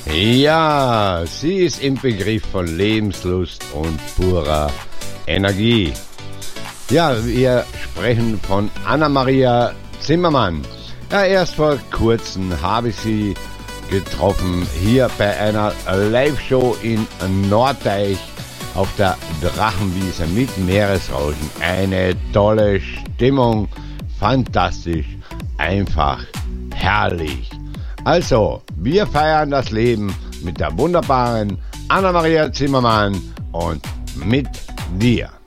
Ja, sie ist im Begriff von Lebenslust und purer Energie. Ja, wir sprechen von Anna-Maria Zimmermann. Ja, erst vor kurzem habe ich sie getroffen hier bei einer Live-Show in Norddeich auf der Drachenwiese mit Meeresrauschen. Eine tolle Stimmung, fantastisch, einfach herrlich. Also, wir feiern das Leben mit der wunderbaren Anna-Maria Zimmermann und mit dir.